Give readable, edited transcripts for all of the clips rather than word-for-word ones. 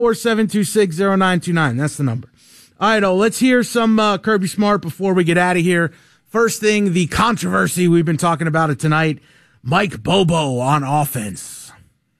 472-60929. That's the number. All right, let's hear some Kirby Smart before we get out of here. First thing, the controversy. We've been talking about it tonight. Mike Bobo on offense.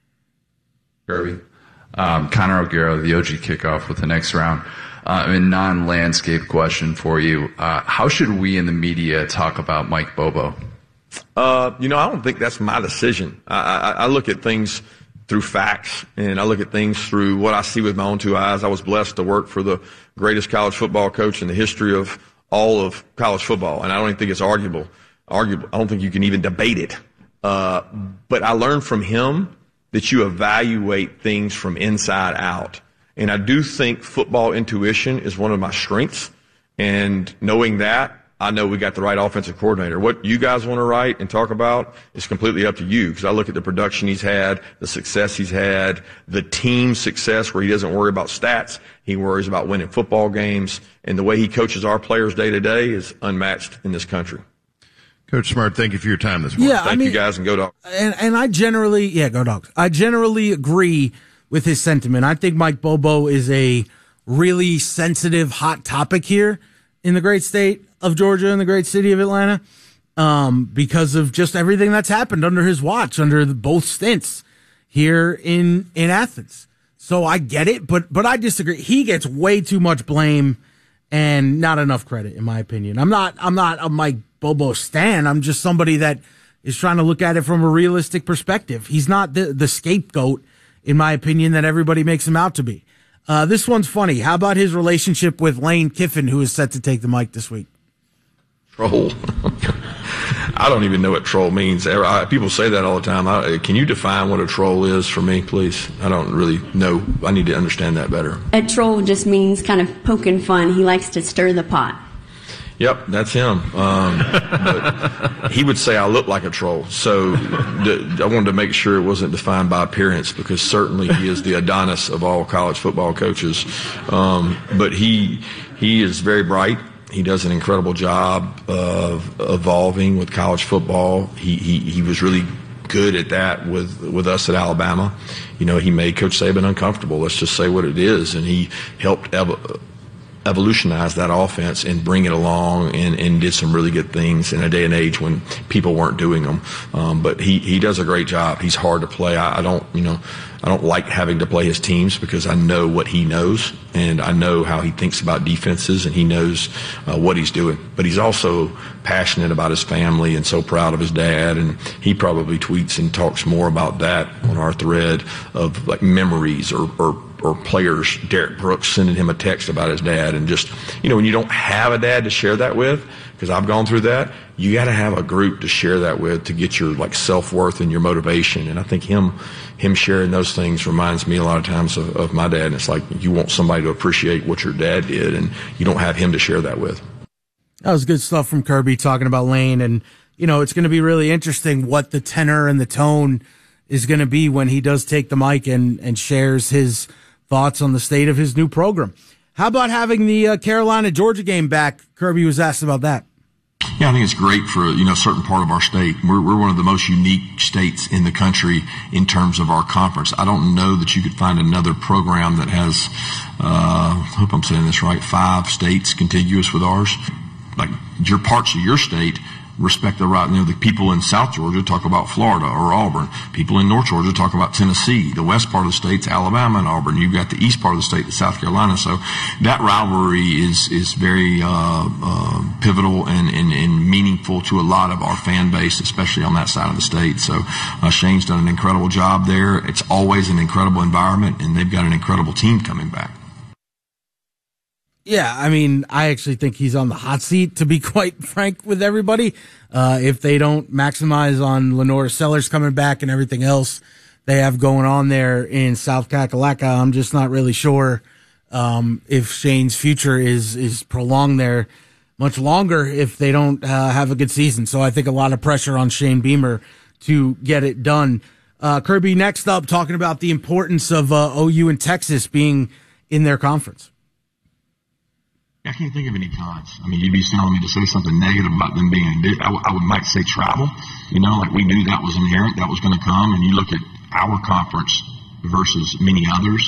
Kirby. Connor O'Gara, the OG kickoff with the next round. A non-landscape question for you. How should we in the media talk about Mike Bobo? I don't think that's my decision. I look at things through facts, and I look at things through what I see with my own two eyes. I was blessed to work for the greatest college football coach in the history of all of college football, and I don't even think it's arguable. I don't think you can even debate it. But I learned from him that you evaluate things from inside out. And I do think football intuition is one of my strengths. And knowing that, I know we got the right offensive coordinator. What you guys want to write and talk about is completely up to you, because I look at the production he's had, the success he's had, the team success where he doesn't worry about stats. He worries about winning football games. And the way he coaches our players day to day is unmatched in this country. Coach Smart, thank you for your time this morning. Yeah, Thank you guys, and go Dogs. And I generally, go Dogs. I generally agree with his sentiment. I think Mike Bobo is a really sensitive, hot topic here in the great state of Georgia and the great city of Atlanta, because of just everything that's happened under his watch, under both stints here in Athens. So I get it, but I disagree. He gets way too much blame and not enough credit, in my opinion. I'm not a Mike Bobo stan. I'm just somebody that is trying to look at it from a realistic perspective. He's not the scapegoat, in my opinion, that everybody makes him out to be. This one's funny. How about his relationship with Lane Kiffin, who is set to take the mic this week? Troll. I don't even know what troll means. People say that all the time. Can you define what a troll is for me, please? I don't really know. I need to understand that better. A troll just means kind of poking fun. He likes to stir the pot. Yep, that's him. But he would say I look like a troll. So I wanted to make sure it wasn't defined by appearance, because certainly he is the Adonis of all college football coaches. But he is very bright. He does an incredible job of evolving with college football. He was really good at that with us at Alabama. He made Coach Saban uncomfortable. Let's just say what it is. And he helped evolutionize that offense and bring it along, and did some really good things in a day and age when people weren't doing them. But he does a great job. He's hard to play. I don't like having to play his teams, because I know what he knows, and I know how he thinks about defenses, and he knows what he's doing. But he's also passionate about his family and so proud of his dad, and he probably tweets and talks more about that on our thread of like memories or players. Derek Brooks sending him a text about his dad, and just, when you don't have a dad to share that with, because I've gone through that, you got to have a group to share that with to get your self-worth and your motivation. And I think him sharing those things reminds me a lot of times of my dad. And it's like you want somebody to appreciate what your dad did, and you don't have him to share that with. That was good stuff from Kirby talking about Lane. And, it's going to be really interesting what the tenor and the tone is going to be when he does take the mic and shares his thoughts on the state of his new program. How about having the Carolina-Georgia game back? Kirby was asked about that. Yeah, I think it's great for a certain part of our state. We're one of the most unique states in the country in terms of our conference. I don't know that you could find another program that has, I hope I'm saying this right, 5 states contiguous with ours. Like your parts of your state respect the right. The people in South Georgia talk about Florida or Auburn. People in North Georgia talk about Tennessee. The west part of the state's Alabama and Auburn. You've got the east part of the state that's South Carolina. So that rivalry is very pivotal and meaningful to a lot of our fan base, especially on that side of the state. So Shane's done an incredible job there. It's always an incredible environment, and they've got an incredible team coming back. Yeah, I actually think he's on the hot seat, to be quite frank with everybody. If they don't maximize on Lenore Sellers coming back and everything else they have going on there in South Kakalaka, I'm just not really sure if Shane's future is prolonged there much longer if they don't have a good season. So I think a lot of pressure on Shane Beamer to get it done. Kirby, next up, talking about the importance of OU and Texas being in their conference. I can't think of any cons. You'd be telling me to say something negative about them being in. I might say travel. Like we knew that was inherent, that was going to come. And you look at our conference versus many others,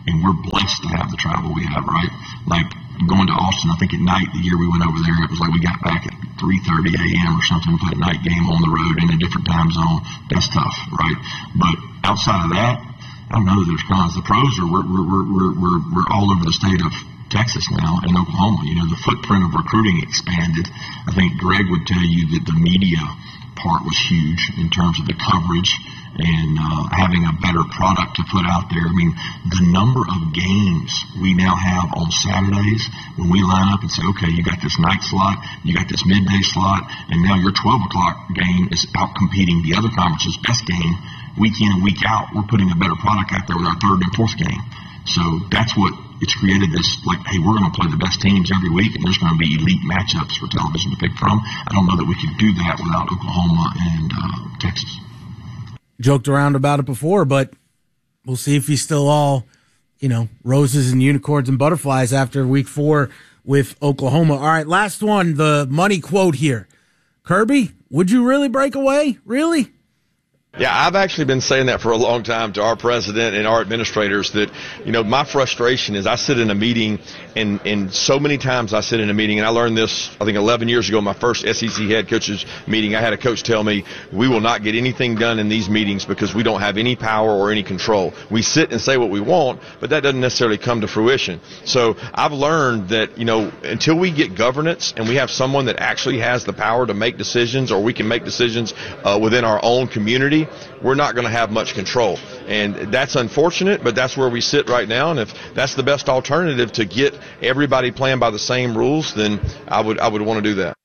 and we're blessed to have the travel we have, right? Like going to Austin, I think at night, the year we went over there, it was like we got back at 3:30 a.m. or something, played a night game on the road in a different time zone. That's tough, right? But outside of that, I don't know that there's cons. The pros are we're all over the state of Texas now and Oklahoma. You know, the footprint of recruiting expanded. I think Greg would tell you that the media part was huge in terms of the coverage and having a better product to put out there. I mean, the number of games we now have on Saturdays when we line up and say, okay, you got this night slot, you got this midday slot, and now your 12 o'clock game is out competing the other conference's best game week in and week out. We're putting a better product out there with our third and fourth game. So that's what it's created, this, like, hey, we're going to play the best teams every week, and there's going to be elite matchups for television to pick from. I don't know that we could do that without Oklahoma and Texas. Joked around about it before, but we'll see if he's still all, roses and unicorns and butterflies after week 4 with Oklahoma. All right, last one, the money quote here. Kirby, would you really break away? Really? Yeah, I've actually been saying that for a long time to our president and our administrators that, my frustration is I sit in a meeting and so many times I sit in a meeting, and I learned this, I think 11 years ago, my first SEC head coaches meeting. I had a coach tell me, we will not get anything done in these meetings because we don't have any power or any control. We sit and say what we want, but that doesn't necessarily come to fruition. So I've learned that, until we get governance and we have someone that actually has the power to make decisions, or we can make decisions within our own community, we're not going to have much control. And that's unfortunate, but that's where we sit right now. And if that's the best alternative to get everybody playing by the same rules, then I would want to do that.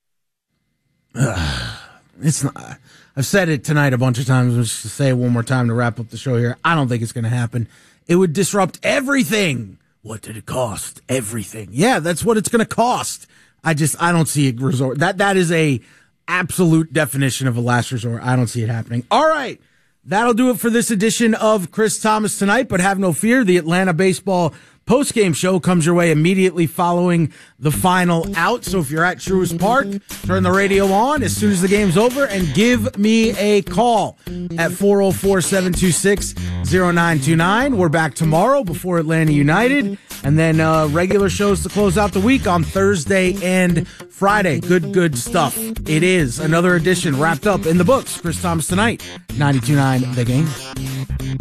It's not. I've said it tonight a bunch of times. I'll just say it one more time to wrap up the show here. I don't think it's going to happen. It would disrupt everything. What did it cost? Everything. Yeah, that's what it's going to cost. I don't see it resort. That is a absolute definition of a last resort. I don't see it happening. All right. That'll do it for this edition of Chris Thomas Tonight, but have no fear. The Atlanta baseball postgame show comes your way immediately following the final out. So if you're at Truist Park, turn the radio on as soon as the game's over and give me a call at 404-726-0929. We're back tomorrow before Atlanta United, and then regular shows to close out the week on Thursday and Friday. Good stuff. It is another edition wrapped up in the books. Chris Thomas Tonight, 92.9 The Game.